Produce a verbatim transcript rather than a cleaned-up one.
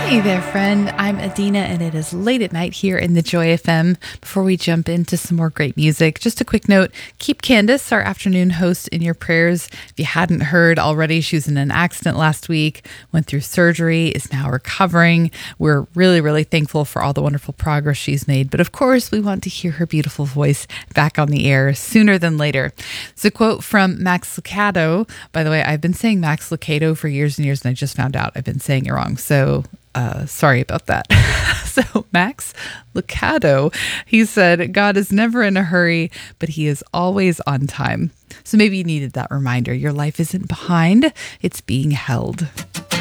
Hey there, friend. I'm Adina, and it is late at night here in the Joy F M. Before we jump into some more great music, just a quick note. Keep Candace, our afternoon host, in your prayers. If you hadn't heard already, she was in an accident last week, went through surgery, is now recovering. We're really, really thankful for all the wonderful progress she's made. But of course, we want to hear her beautiful voice back on the air sooner than later. It's a quote from Max Lucado. By the way, I've been saying Max Lucado for years and years, and I just found out I've been saying it wrong. So Uh, sorry about that. So Max Lucado, he said, God is never in a hurry, but he is always on time. So maybe you needed that reminder. Your life isn't behind, it's being held.